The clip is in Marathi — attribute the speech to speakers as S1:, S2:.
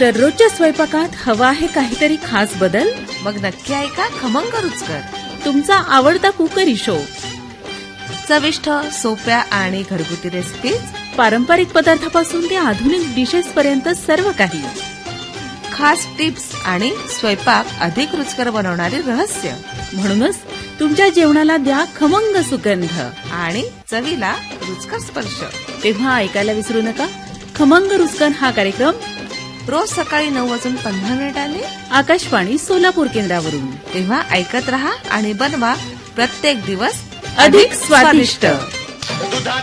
S1: दररोजच्या स्वयंपाकात हवा आहे काहीतरी खास बदल?
S2: मग नक्की ऐका खमंग रुचकर,
S1: तुमचा आवडता कुकरी शो.
S2: चविष्ट, सोप्या आणि घरगुती रेसिपीज,
S1: पारंपरिक पदार्थापासून ते आधुनिक डिशेस पर्यंत सर्व काही.
S2: खास टिप्स आणि स्वयंपाक अधिक रुचकर बनवणारी रहस्य.
S1: म्हणूनच तुमच्या जेवणाला द्या खमंग सुगंध
S2: आणि चवीला रुचकर स्पर्श.
S1: तेव्हा ऐकायला विसरू नका खमंग रुचकर हा कार्यक्रम
S2: रोज सकाळी 9:15
S1: आकाशवाणी सोलापूर केंद्रावरून.
S2: तेव्हा ऐकत रहा आणि बनवा प्रत्येक दिवस
S1: अधिक स्वादिष्ट.